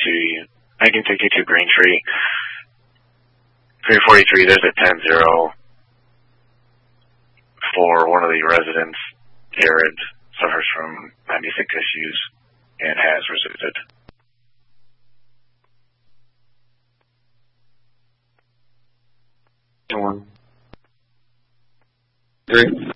take you to Greentree. 343, there's a 10-0 for one of the residents. Jared suffers from sick issues and has resisted. Great.